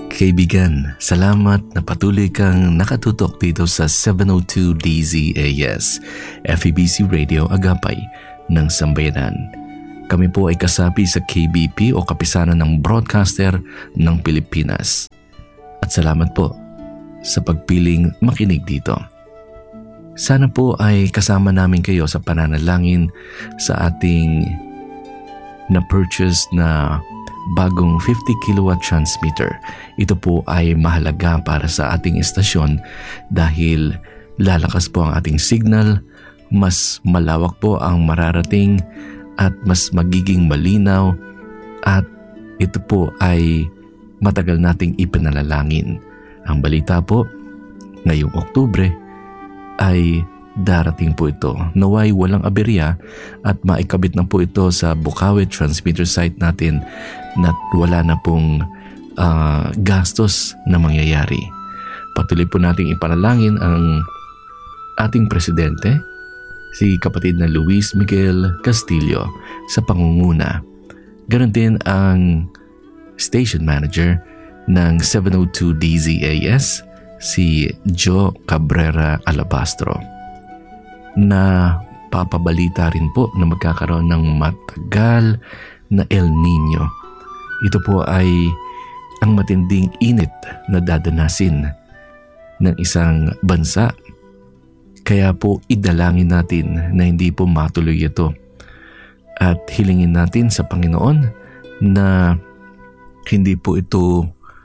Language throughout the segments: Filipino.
Kaibigan, salamat na patuloy kang nakatutok dito sa 702 DZAS, FEBC Radio Agapay ng Sambayanan. Kami po ay kasapi sa KBP o Kapisanan ng Broadcaster ng Pilipinas. At salamat po sa pagpiling makinig dito. Sana po ay kasama namin kayo sa pananalangin sa ating na-purchase na bagong 50 kilowatt transmitter. Ito po ay mahalaga para sa ating istasyon dahil lalakas po ang ating signal, mas malawak po ang mararating at mas magiging malinaw at ito po ay matagal nating ipinalalangin. Ang balita po, ngayong Oktubre ay darating po ito. Naway walang aberya at maikabit na po ito sa Bukawi transmitter site natin na wala na pong gastos na mangyayari. Patuloy po nating ipanalangin ang ating presidente, si kapatid na Luis Miguel Castillo sa pangunguna. Ganon din ang station manager ng 702 DZAS, si Joe Cabrera Alabastro, na papabalita rin po na magkakaroon ng matagal na El Nino. Ito po ay ang matinding init na dadanasin ng isang bansa. Kaya po idalangin natin na hindi po matuloy ito at hilingin natin sa Panginoon na hindi po ito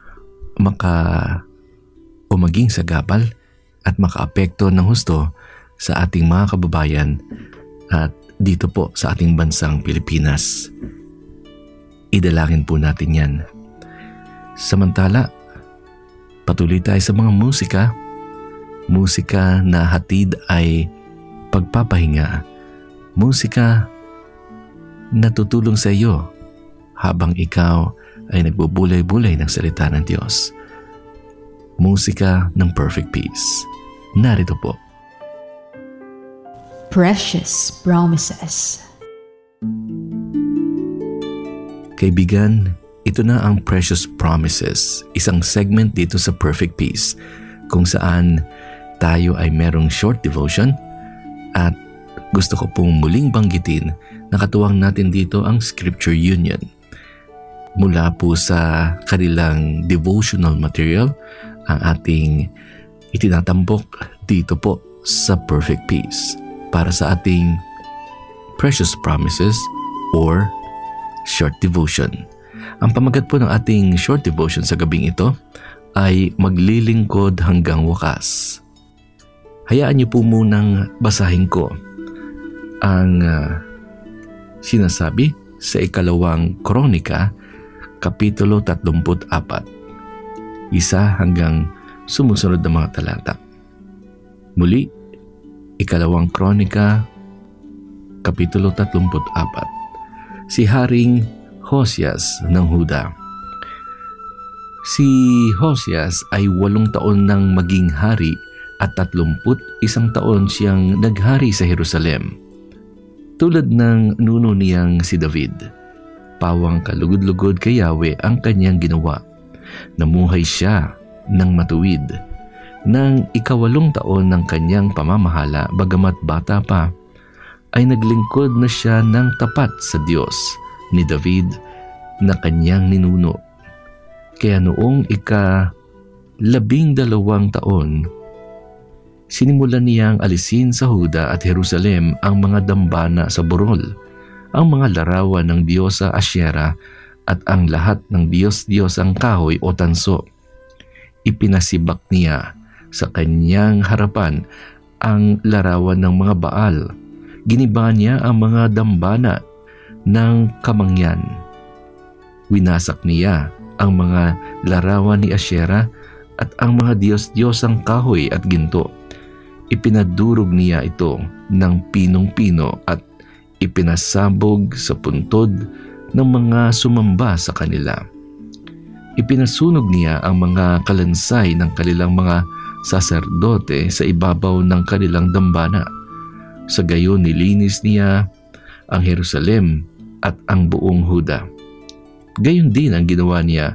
maging sagabal at makaapekto ng husto sa ating mga kababayan at dito po sa ating bansang Pilipinas. Idalangin po natin yan. Samantala, patuloy tayo sa mga musika na hatid ay pagpapahinga, musika na tutulong sa iyo habang ikaw ay nagbubulay-bulay ng salita ng Diyos. Musika ng Perfect Peace. Narito po. Precious Promises. Kaibigan, ito na ang Precious Promises, isang segment dito sa Perfect Peace kung saan tayo ay merong short devotion at gusto ko pong muling banggitin na katuwang natin dito ang Scripture Union. Mula po sa kanilang devotional material ang ating itinatampok dito po sa Perfect Peace para sa ating Precious Promises or Short Devotion. Ang pamagat po ng ating short devotion sa gabing ito ay maglilingkod hanggang wakas. Hayaan niyo po munang basahin ko ang sinasabi sa 2 Kronika, Kapitulo 34, 1 hanggang sumusunod na mga talata. Muli, 2 Kronika, Kapitulo 34. Si Haring Hosias ng Huda. Si Hosias ay 8 taon nang maging hari at 31 taon siyang naghari sa Jerusalem. Tulad ng nuno niyang si David, pawang kalugod-lugod kay Yahweh ang kanyang ginawa. Namuhay siya ng matuwid. Nang 8 taon ng kanyang pamamahala, bagamat bata pa, ay naglingkod na siya ng tapat sa Diyos ni David na kanyang ninuno. Kaya noong 12 taon, sinimulan niyang alisin sa Huda at Jerusalem ang mga dambana sa burol, ang mga larawan ng diyosa Asyera at ang lahat ng diyos-diyosang kahoy o tanso. Ipinasibak niya sa kanyang harapan ang larawan ng mga Baal. Giniba niya ang mga dambana ng kamangyan. Winasak niya ang mga larawan ni Asyera at ang mga diyos-diyosang kahoy at ginto. Ipinadurog niya ito ng pinong-pino at ipinasabog sa puntod ng mga sumamba sa kanila. Ipinasunog niya ang mga kalansay ng kanilang mga saserdote sa ibabaw ng kanilang dambana. Sa gayon nilinis niya ang Jerusalem at ang buong Huda. Gayon din ang ginawa niya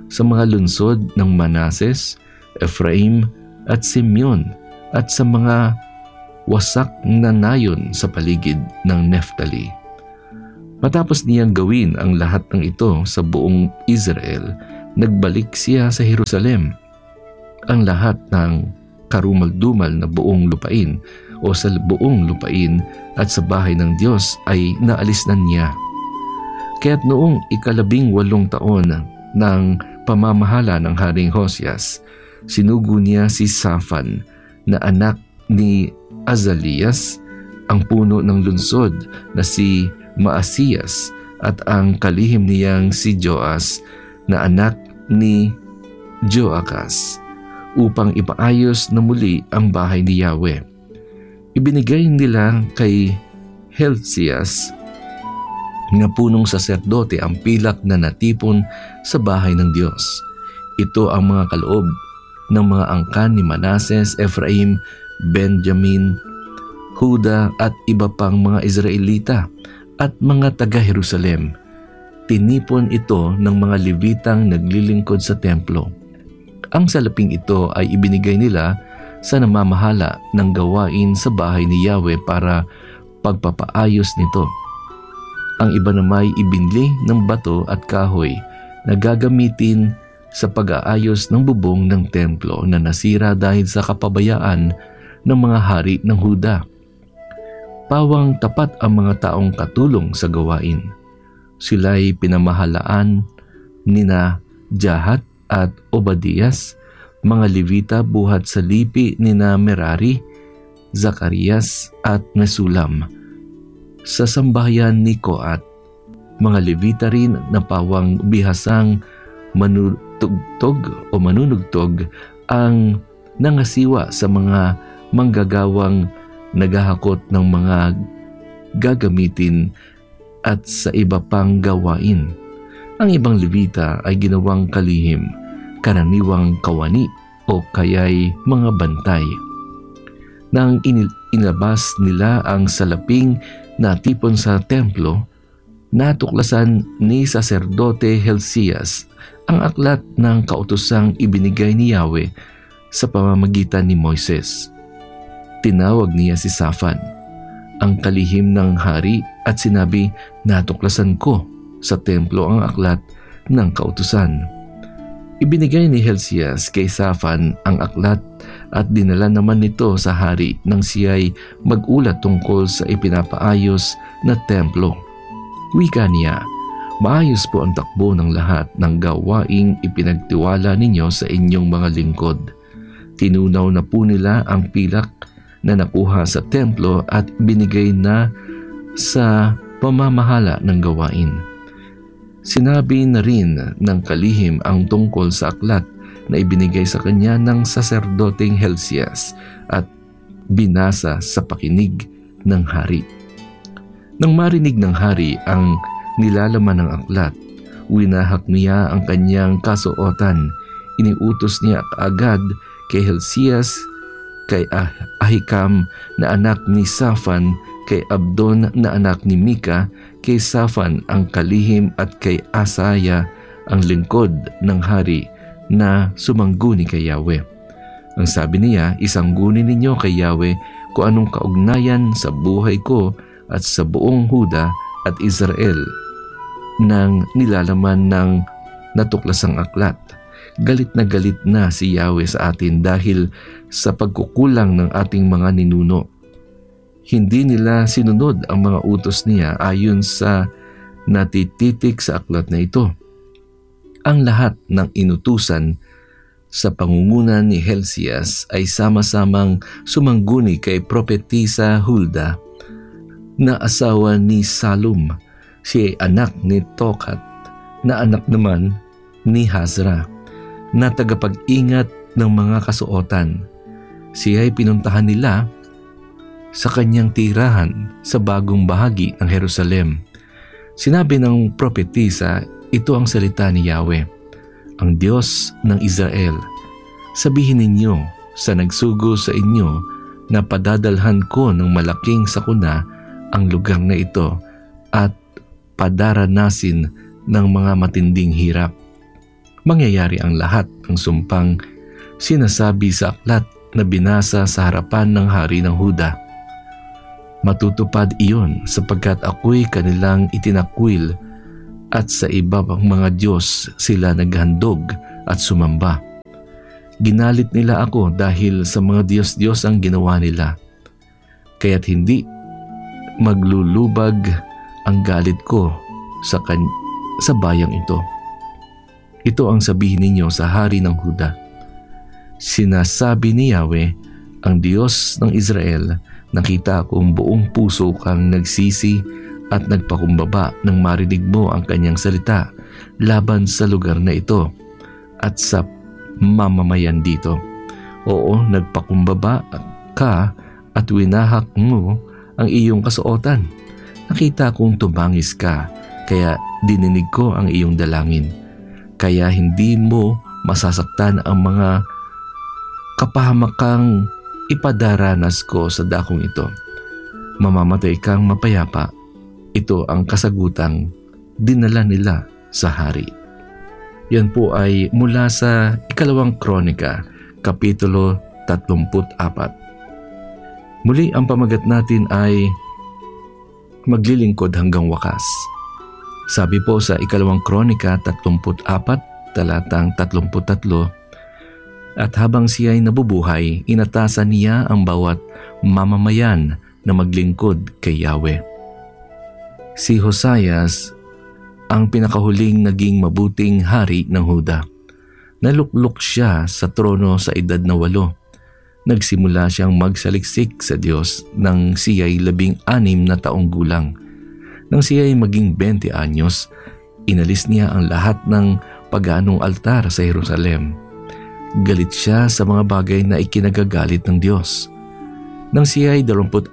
sa mga lungsod ng Manases, Ephraim at Simeon at sa mga wasak na nayon sa paligid ng Neftali. Matapos niyang gawin ang lahat ng ito sa buong Israel, nagbalik siya sa Jerusalem. Ang lahat ng karumal-dumal na buong lupain o sa buong lupain at sa bahay ng Diyos ay naalis na niya. Kaya't noong 18 taon ng pamamahala ng Haring Hosias, sinugo niya si Shaphan na anak ni Azalias, ang puno ng lungsod na si Maasiyas at ang kalihim niyang si Joas na anak ni Joakas upang ipaayos na muli ang bahay ni Yahweh. Ibinigay nila kay Hilcias na punong saserdote ang pilak na natipon sa bahay ng Diyos. Ito ang mga kaloob ng mga angkan ni Manases, Ephraim, Benjamin, Huda at iba pang mga Israelita at mga taga-Jerusalem. Tinipon ito ng mga Levitang naglilingkod sa templo. Ang salaping ito ay ibinigay nila sa namamahala ng gawain sa bahay ni Yahweh para pagpapaayos nito. Ang iba namay ibinli ng bato at kahoy na gagamitin sa pag-aayos ng bubong ng templo na nasira dahil sa kapabayaan ng mga hari ng Huda. Pawang tapat ang mga taong katulong sa gawain. Sila'y pinamahalaan nina Jahat at Obadias, mga Levita buhat sa lipi nina Merari, Zacarias at Mesulam. Sa sambahayan ni Koat, mga Levita rin na pawang bihasang manunugtog ang nangasiwa sa mga manggagawang naghahakot ng mga gagamitin at sa iba pang gawain. Ang ibang Levita ay ginawang kalihim, karaniwang kawani o kaya'y mga bantay. Nang inilabas nila ang salaping na tipon sa templo, natuklasan ni saserdote Hilcias ang aklat ng kautosang ibinigay ni Yahweh sa pamamagitan ni Moises. Tinawag niya si Shaphan, ang kalihim ng hari, at sinabi, natuklasan ko sa templo ang aklat ng kautusan. Ibinigay ni Hilcias kay Shaphan ang aklat at dinala naman nito sa hari nang siya'y mag-ulat tungkol sa ipinapaayos na templo. Wika niya, maayos po ang takbo ng lahat ng gawaing ipinagtiwala ninyo sa inyong mga lingkod. Tinunaw na po nila ang pilak na nakuha sa templo at binigay na sa pamamahala ng gawain. Sinabi na rin ng kalihim ang tungkol sa aklat na ibinigay sa kanya ng saserdoteng Hilcias at binasa sa pakinig ng hari. Nang marinig ng hari ang nilalaman ng aklat, winahak niya ang kanyang kasuotan. Iniutos niya agad kay Hilcias, kay Ahikam na anak ni Shaphan, kay Abdon na anak ni Mika, kay Shaphan ang kalihim at kay Asaya ang lingkod ng hari na sumangguni kay Yahweh. Ang sabi niya, isangguni ninyo kay Yahweh kung anong kaugnayan sa buhay ko at sa buong Huda at Israel nang nilalaman ng natuklasang aklat. Galit na si Yahweh sa atin dahil sa pagkukulang ng ating mga ninuno. Hindi nila sinunod ang mga utos niya ayon sa natititik sa aklat na ito. Ang lahat ng inutusan sa pangunguna ni Hilcias ay sama-samang sumangguni kay propetisa Hulda na asawa ni Salum. Siya ay anak ni Tokat na anak naman ni Hazra na tagapag-ingat ng mga kasuotan. Siya ay pinuntahan nila sa kanyang tirahan sa bagong bahagi ng Jerusalem. Sinabi ng propetisa, ito ang salita ni Yahweh, ang Diyos ng Israel. Sabihin ninyo sa nagsugo sa inyo na padadalhan ko ng malaking sakuna ang lugar na ito at padaranasin ng mga matinding hirap. mangyayari ang lahat ng sumpang sinasabi sa aklat na binasa sa harapan ng hari ng Huda. Matutupad iyon sapagkat ako'y kanilang itinakwil at sa iba pang mga Diyos sila naghandog at sumamba. Ginalit nila ako dahil sa mga Diyos-Diyos ang ginawa nila. Kaya't hindi maglulubag ang galit ko sa bayang ito. Ito ang sabihin ninyo sa hari ng Huda. Sinasabi ni Yahweh, ang Diyos ng Israel, nakita kong buong puso kang nagsisi at nagpakumbaba nang marinig mo ang kanyang salita laban sa lugar na ito at sa mamamayan dito. Oo, nagpakumbaba ka at winahak mo ang iyong kasuotan. Nakita kong tumangis ka, kaya dininig ko ang iyong dalangin. Kaya hindi mo masasaktan ang mga kapahamakang ipadaranas ko sa dakong ito. Mamamatay kang mapayapa. Ito ang kasagutang dinala nila sa hari. Yan po ay mula sa 2 Kronika, Kapitulo 34. Muli ang pamagat natin ay maglilingkod hanggang wakas. Sabi po sa 2 Kronika 34, talatang 33, at habang siya'y nabubuhay, inatasan niya ang bawat mamamayan na maglingkod kay Yahweh. Si Hosias ang pinakahuling naging mabuting hari ng Huda. Naluklok siya sa trono sa edad na 8. Nagsimula siyang magsaliksik sa Diyos nang siya'y 16 na taong gulang. Nang siya'y maging 20 anyos, inalis niya ang lahat ng paganong altar sa Jerusalem. Galit siya sa mga bagay na ikinagagalit ng Diyos. Nang siya'y 26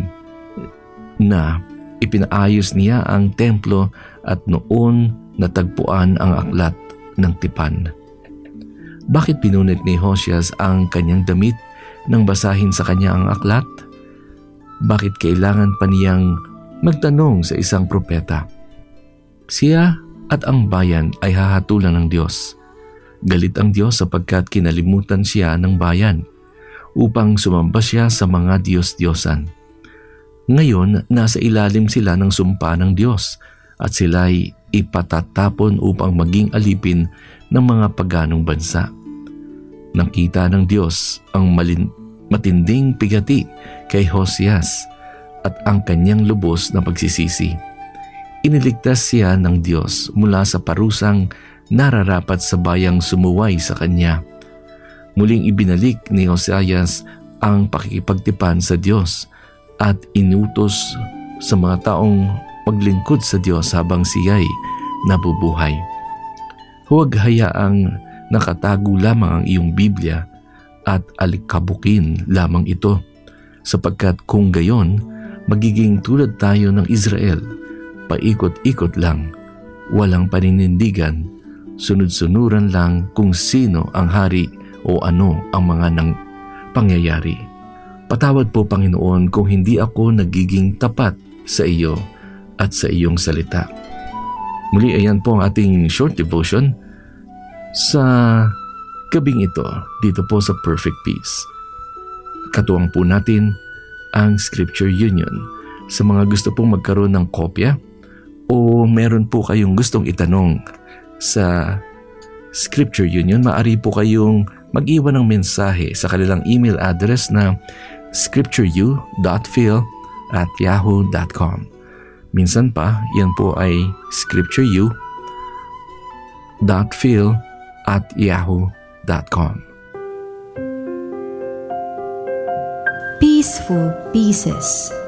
na, ipinaayos niya ang templo at noon natagpuan ang aklat ng tipan. Bakit pinunit ni Hosias ang kanyang damit nang basahin sa kanya ang aklat? Bakit kailangan pa niyang magtanong sa isang propeta? Siya at ang bayan ay hahatulan ng Diyos. Galit ang Diyos sapagkat kinalimutan siya ng bayan upang sumamba siya sa mga Diyos-Diyosan. Ngayon, nasa ilalim sila ng sumpa ng Diyos at sila'y ipatatapon upang maging alipin ng mga paganong bansa. Nakita ng Diyos ang matinding pigati kay Hosias at ang kanyang lubos na pagsisisi. Iniligtas siya ng Diyos mula sa parusang nararapat sa bayang sumuway sa kanya. Muling ibinalik ni Hosias ang pakikipagtipan sa Diyos at inutos sa mga taong maglingkod sa Diyos habang siya'y nabubuhay. Huwag hayaang nakatago lamang ang iyong Biblia at alikabukin lamang ito, sapagkat kung gayon, magiging tulad tayo ng Israel, paikot-ikot lang, walang paninindigan, sunod-sunuran lang kung sino ang hari o ano ang mga pangyayari. Patawad po, Panginoon, kung hindi ako nagiging tapat sa iyo at sa iyong salita. Muli, ayan po ang ating short devotion sa gabing ito dito po sa Perfect Peace. Katuwang po natin ang Scripture Union. Sa mga gusto pong magkaroon ng kopya o meron po kayong gustong itanong sa Scripture Union, maaari po kayong mag-iwan ng mensahe sa kanilang email address na scriptureu.phil@yahoo.com. Minsan pa, yan po ay scriptureu.phil@yahoo.com. Peaceful Pieces.